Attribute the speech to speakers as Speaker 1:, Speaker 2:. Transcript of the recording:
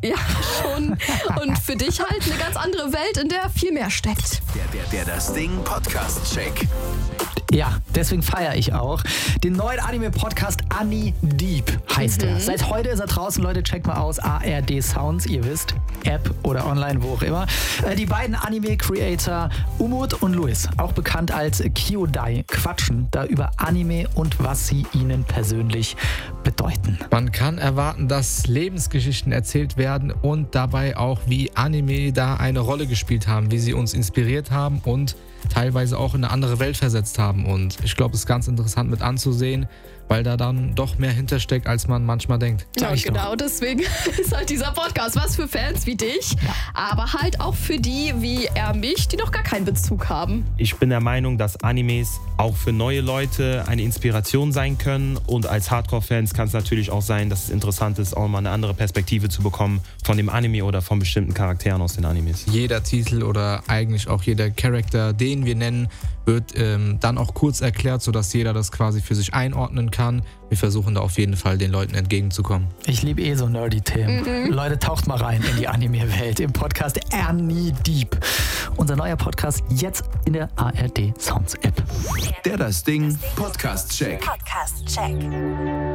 Speaker 1: Ja, schon. Und für dich halt eine ganz andere Welt, in der viel mehr steckt.
Speaker 2: Der Das Ding Podcast-Check.
Speaker 3: Ja, deswegen feiere ich auch den neuen Anime-Podcast Ani Deep heißt er. Seit heute ist er draußen, Leute, checkt mal aus. ARD Sounds, ihr wisst, App oder online, wo auch immer. Die beiden Anime-Creator Umut und Luis, auch bekannt als Kyodai, quatschen da über Anime und was sie ihnen persönlich bedeuten.
Speaker 4: Man kann erwarten, dass Lebensgeschichten erzählt werden und dabei auch, wie Anime da eine Rolle gespielt haben, wie sie uns inspiriert haben und teilweise auch in eine andere Welt versetzt haben. Und ich glaube, es ist ganz interessant mit anzusehen, weil da dann doch mehr hintersteckt, als man manchmal denkt.
Speaker 1: Ja, genau, deswegen ist halt dieser Podcast was für Fans wie dich, aber halt auch für die wie mich, die noch gar keinen Bezug haben.
Speaker 5: Ich bin der Meinung, dass Animes auch für neue Leute eine Inspiration sein können und als Hardcore-Fans kann es natürlich auch sein, dass es interessant ist, auch mal eine andere Perspektive zu bekommen von dem Anime oder von bestimmten Charakteren aus den Animes.
Speaker 4: Jeder Titel oder eigentlich auch jeder Charakter, den wir nennen, wird dann auch kurz erklärt, sodass jeder das quasi für sich einordnen kann. Wir versuchen da auf jeden Fall den Leuten entgegenzukommen.
Speaker 3: Ich liebe so nerdy Themen. Leute, taucht mal rein in die Anime-Welt im Podcast Ani Deep. Unser neuer Podcast jetzt in der ARD Sounds App.
Speaker 2: Der Das Ding Podcast-Check.